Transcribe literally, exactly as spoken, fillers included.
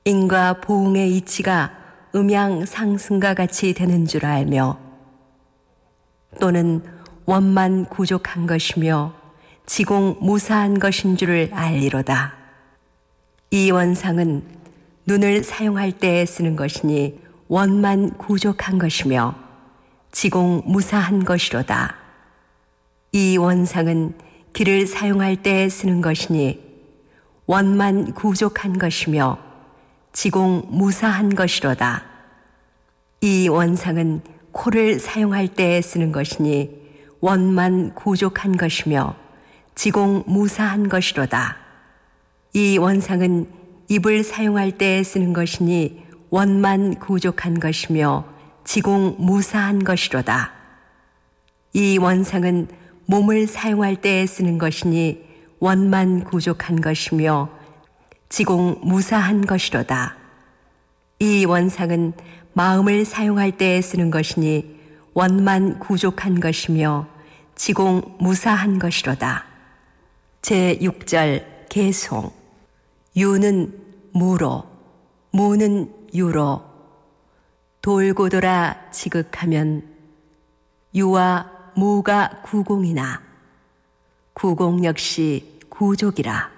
인과 보응의 이치가 음양 상승과 같이 되는 줄 알며 또는 원만 구족한 것이며 지공 무사한 것인 줄을 알리로다. 이 원상은 눈을 사용할 때에 쓰는 것이니 원만 구족한 것이며 지공 무사한 것이로다. 이 원상은 길을 사용할 때에 쓰는 것이니 원만 구족한 것이며 지공 무사한 것이로다. 이 원상은 코를 사용할 때에 쓰는 것이니 원만 구족한 것이며 지공 무사한 것이로다. 이 원상은 입을 사용할 때에 쓰는 것이니 원만 구족한 것이며 지공 무사한 것이로다. 이 원상은 몸을 사용할 때에 쓰는 것이니 원만 구족한 것이며 지공 무사한 것이로다. 이 원상은 마음을 사용할 때에 쓰는 것이니 원만 구족한 것이며 지공 무사한 것이로다. 제육 절 개송. 유는 무로, 무는 유로. 돌고 돌아 지극하면 유와 무가 구공이나 구공 역시 구족이라.